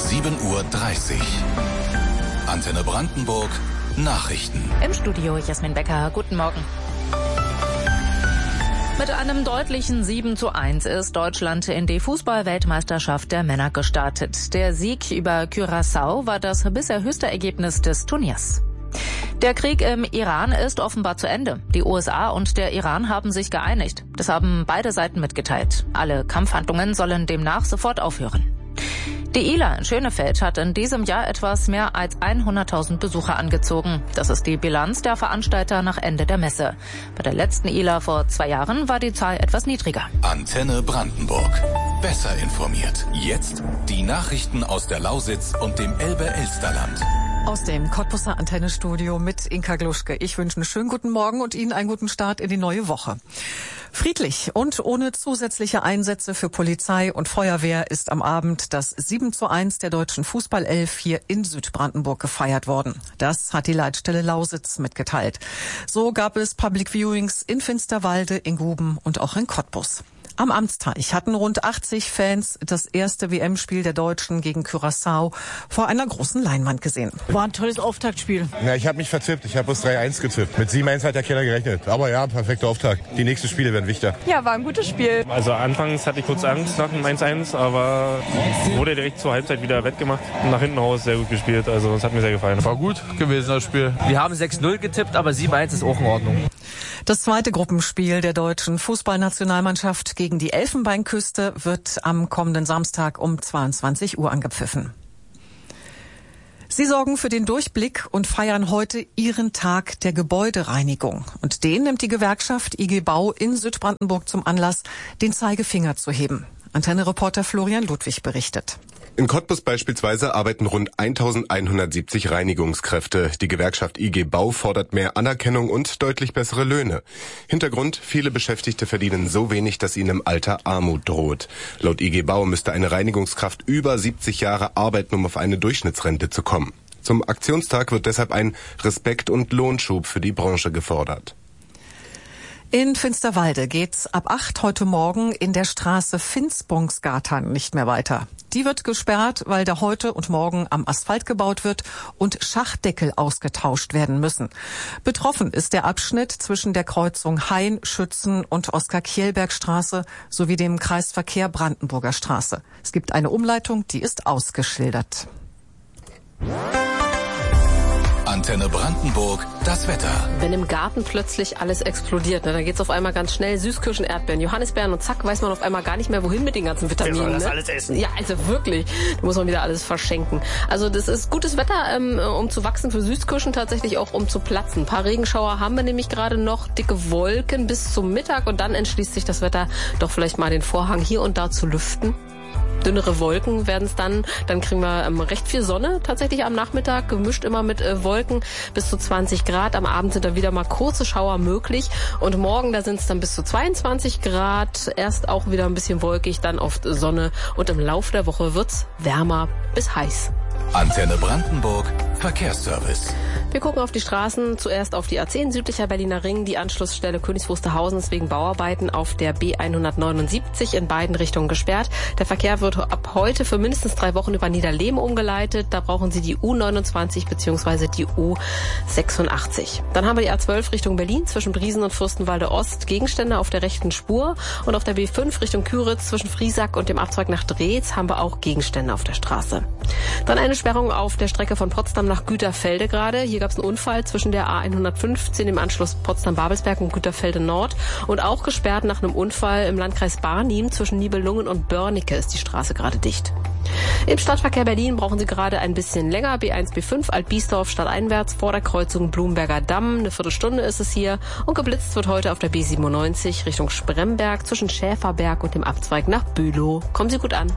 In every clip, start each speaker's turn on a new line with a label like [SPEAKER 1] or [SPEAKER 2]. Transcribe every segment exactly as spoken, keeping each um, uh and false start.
[SPEAKER 1] sieben Uhr dreißig. Antenne Brandenburg, Nachrichten.
[SPEAKER 2] Im Studio Jasmin Becker, guten Morgen. Mit einem deutlichen sieben zu eins ist Deutschland in die Fußball-Weltmeisterschaft der Männer gestartet. Der Sieg über Curaçao war das bisher höchste Ergebnis des Turniers. Der Krieg im Iran ist offenbar zu Ende. Die U S A und der Iran haben sich geeinigt. Das haben beide Seiten mitgeteilt. Alle Kampfhandlungen sollen demnach sofort aufhören. Die I L A in Schönefeld hat in diesem Jahr etwas mehr als hunderttausend Besucher angezogen. Das ist die Bilanz der Veranstalter nach Ende der Messe. Bei der letzten I L A vor zwei Jahren war die Zahl etwas niedriger.
[SPEAKER 1] Antenne Brandenburg. Besser informiert. Jetzt die Nachrichten aus der Lausitz und dem Elbe-Elsterland.
[SPEAKER 3] Aus dem Cottbusser Antennestudio mit Inka Gluschke. Ich wünsche einen schönen guten Morgen und Ihnen einen guten Start in die neue Woche. Friedlich und ohne zusätzliche Einsätze für Polizei und Feuerwehr ist am Abend das sieben zu eins der deutschen Fußballelf hier in Südbrandenburg gefeiert worden. Das hat die Leitstelle Lausitz mitgeteilt. So gab es Public Viewings in Finsterwalde, in Guben und auch in Cottbus. Am Amtsteich hatten rund achtzig Fans das erste W M-Spiel der Deutschen gegen Curaçao vor einer großen Leinwand gesehen.
[SPEAKER 4] War ein tolles Auftaktspiel.
[SPEAKER 5] Ja, ich habe mich verzippt. Ich habe bloß drei eins getippt. Mit sieben eins hat der Keller gerechnet. Aber ja, perfekter Auftakt. Die nächsten Spiele werden wichtiger.
[SPEAKER 6] Ja, war ein gutes Spiel.
[SPEAKER 7] Also anfangs hatte ich kurz Angst nach dem eins eins, aber wurde direkt zur Halbzeit wieder wettgemacht. Und nach hinten raus sehr gut gespielt. Also es hat mir sehr gefallen.
[SPEAKER 8] War gut gewesen, das Spiel.
[SPEAKER 9] Wir haben sechs null getippt, aber sieben eins ist auch in Ordnung.
[SPEAKER 3] Das zweite Gruppenspiel der deutschen Fußballnationalmannschaft gegen die Elfenbeinküste wird am kommenden Samstag um zweiundzwanzig Uhr angepfiffen. Sie sorgen für den Durchblick und feiern heute ihren Tag der Gebäudereinigung. Und den nimmt die Gewerkschaft I G Bau in Südbrandenburg zum Anlass, den Zeigefinger zu heben. Antenne-Reporter Florian Ludwig berichtet.
[SPEAKER 10] In Cottbus beispielsweise arbeiten rund eintausendeinhundertsiebzig Reinigungskräfte. Die Gewerkschaft I G Bau fordert mehr Anerkennung und deutlich bessere Löhne. Hintergrund: viele Beschäftigte verdienen so wenig, dass ihnen im Alter Armut droht. Laut I G Bau müsste eine Reinigungskraft über siebzig Jahre arbeiten, um auf eine Durchschnittsrente zu kommen. Zum Aktionstag wird deshalb ein Respekt- und Lohnschub für die Branche gefordert.
[SPEAKER 3] In Finsterwalde geht's ab acht heute Morgen in der Straße Finspungsgatan nicht mehr weiter. Die wird gesperrt, weil da heute und morgen am Asphalt gebaut wird und Schachdeckel ausgetauscht werden müssen. Betroffen ist der Abschnitt zwischen der Kreuzung Hain-Schützen und Oskar-Kielberg-Straße sowie dem Kreisverkehr Brandenburger Straße. Es gibt eine Umleitung, die ist ausgeschildert.
[SPEAKER 1] Antenne Brandenburg, das Wetter.
[SPEAKER 11] Wenn im Garten plötzlich alles explodiert, ne, dann geht's auf einmal ganz schnell. Süßkirschen, Erdbeeren, Johannisbeeren und zack, weiß man auf einmal gar nicht mehr, wohin mit den ganzen Vitaminen.
[SPEAKER 4] Wer soll das
[SPEAKER 11] ne?
[SPEAKER 4] alles essen?
[SPEAKER 11] Ja, also wirklich. Da muss man wieder alles verschenken. Also das ist gutes Wetter, ähm, um zu wachsen, für Süßkirschen tatsächlich auch um zu platzen. Ein paar Regenschauer haben wir nämlich gerade noch, dicke Wolken bis zum Mittag und dann entschließt sich das Wetter doch vielleicht mal den Vorhang hier und da zu lüften. Dünnere Wolken werden es dann. Dann kriegen wir ähm, recht viel Sonne tatsächlich am Nachmittag, gemischt immer mit äh, Wolken bis zu zwanzig Grad. Am Abend sind da wieder mal kurze Schauer möglich. Und morgen, da sind es dann bis zu zweiundzwanzig Grad. Erst auch wieder ein bisschen wolkig, dann oft Sonne. Und im Laufe der Woche wird's wärmer bis heiß.
[SPEAKER 1] Antenne Brandenburg, Verkehrsservice.
[SPEAKER 11] Wir gucken auf die Straßen, zuerst auf die A zehn, südlicher Berliner Ring, die Anschlussstelle Königs Wusterhausen ist wegen Bauarbeiten auf der B hundertneunundsiebzig in beiden Richtungen gesperrt. Der Verkehr wird ab heute für mindestens drei Wochen über Niederlehm umgeleitet. Da brauchen Sie die U neunundzwanzig bzw. die U sechsundachtzig. Dann haben wir die A zwölf Richtung Berlin zwischen Briesen und Fürstenwalde Ost, Gegenstände auf der rechten Spur. Und auf der B fünf Richtung Küritz zwischen Friesack und dem Abzweig nach Dreetz haben wir auch Gegenstände auf der Straße. Dann eine Sperrung auf der Strecke von Potsdam nach Güterfelde gerade. Hier gab es einen Unfall zwischen der A hundertfünfzehn im Anschluss Potsdam-Babelsberg und Güterfelde Nord. Und auch gesperrt nach einem Unfall im Landkreis Barnim zwischen Nibelungen und Börnike ist die Straße gerade dicht. Im Stadtverkehr Berlin brauchen Sie gerade ein bisschen länger. B eins, B fünf, Altbiesdorf stadteinwärts vor der Kreuzung Blumberger Damm. Eine Viertelstunde ist es hier. Und geblitzt wird heute auf der B siebenundneunzig Richtung Spremberg zwischen Schäferberg und dem Abzweig nach Bülow. Kommen Sie gut an.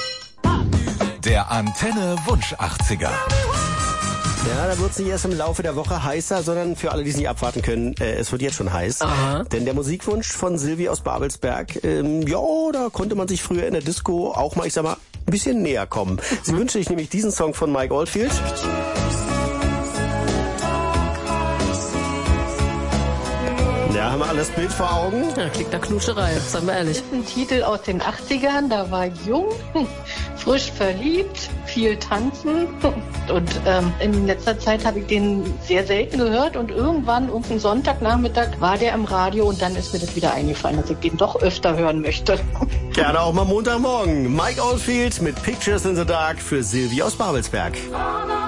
[SPEAKER 1] Der Antenne Wunsch achtziger.
[SPEAKER 4] Ja, da wird es nicht erst im Laufe der Woche heißer, sondern für alle, die es nicht abwarten können, äh, es wird jetzt schon heiß.
[SPEAKER 11] Aha.
[SPEAKER 4] Denn der Musikwunsch von Silvi aus Babelsberg, ähm, ja, da konnte man sich früher in der Disco auch mal, ich sag mal, ein bisschen näher kommen. Sie wünscht sich nämlich diesen Song von Mike Oldfield. Ja, haben wir alles Bild vor Augen?
[SPEAKER 11] Ja, klingt nach Knutscherei, seien wir ehrlich.
[SPEAKER 6] Das ist ein Titel aus den achtzigern, da war ich jung. frisch verliebt, viel tanzen. Und ähm, in letzter Zeit habe ich den sehr selten gehört und irgendwann, irgendeinen Sonntagnachmittag, war der im Radio und dann ist mir das wieder eingefallen, dass ich den doch öfter hören möchte.
[SPEAKER 4] Gerne auch mal Montagmorgen. Mike Oldfield mit Pictures in the Dark für Silvi aus Babelsberg.